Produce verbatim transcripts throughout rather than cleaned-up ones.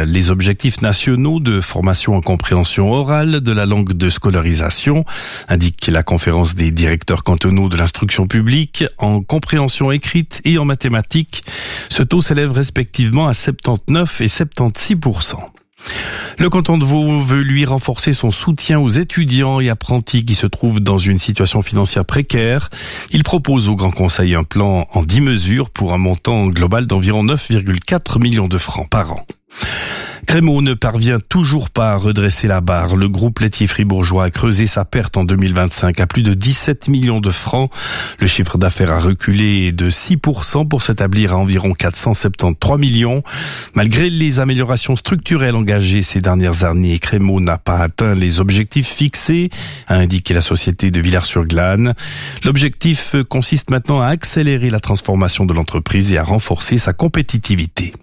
les objectifs nationaux de formation en compréhension orale de la langue de scolarisation, indique la conférence des directeurs cantonaux de l'instruction publique. En compréhension écrite et en mathématiques, ce taux s'élève respectivement à soixante-dix-neuf et soixante-seize pour cent. Le canton de Vaud veut lui renforcer son soutien aux étudiants et apprentis qui se trouvent dans une situation financière précaire. Il propose au Grand Conseil un plan en dix mesures pour un montant global d'environ neuf virgule quatre millions de francs par an. Crémaux ne parvient toujours pas à redresser la barre. Le groupe laitier fribourgeois a creusé sa perte en deux mille vingt-cinq à plus de dix-sept millions de francs. Le chiffre d'affaires a reculé de six pour cent pour s'établir à environ quatre cent soixante-treize millions. Malgré les améliorations structurelles engagées ces dernières années, Crémaux n'a pas atteint les objectifs fixés, a indiqué la société de Villars-sur-Glâne. L'objectif consiste maintenant à accélérer la transformation de l'entreprise et à renforcer sa compétitivité.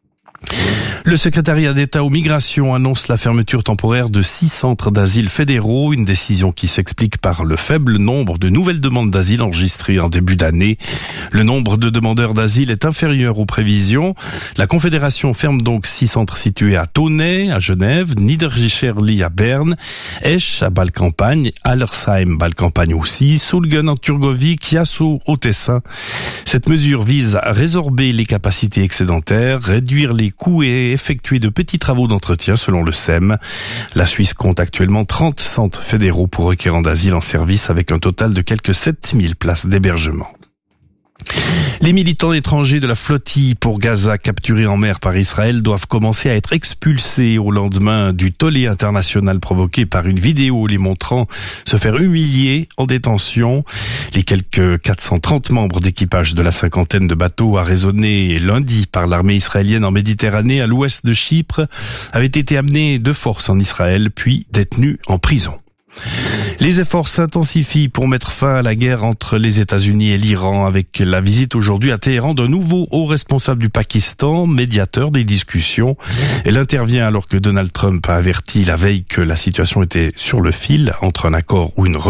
Le secrétariat d'État aux migrations annonce la fermeture temporaire de six centres d'asile fédéraux, une décision qui s'explique par le faible nombre de nouvelles demandes d'asile enregistrées en début d'année. Le nombre de demandeurs d'asile est inférieur aux prévisions. La Confédération ferme donc six centres situés à Tonnay, à Genève, Niedergescherli à Berne, Esch à Bâle-Campagne, Allersheim, Bâle-Campagne aussi, Sulgen en Turgovie, Chiasso au Tessin. Cette mesure vise à résorber les capacités excédentaires, réduire les coûts et effectuer de petits travaux d'entretien selon le S E M. La Suisse compte actuellement trente centres fédéraux pour requérants d'asile en service avec un total de quelques sept mille places d'hébergement. Les militants étrangers de la flottille pour Gaza capturés en mer par Israël doivent commencer à être expulsés au lendemain du tollé international provoqué par une vidéo les montrant se faire humilier en détention. Les quelques quatre cent trente membres d'équipage de la cinquantaine de bateaux arraisonnés lundi par l'armée israélienne en Méditerranée à l'ouest de Chypre avaient été amenés de force en Israël puis détenus en prison. Les efforts s'intensifient pour mettre fin à la guerre entre les États-Unis et l'Iran avec la visite aujourd'hui à Téhéran d'un nouveau haut responsable du Pakistan, médiateur des discussions. Elle intervient alors que Donald Trump a averti la veille que la situation était sur le fil entre un accord ou une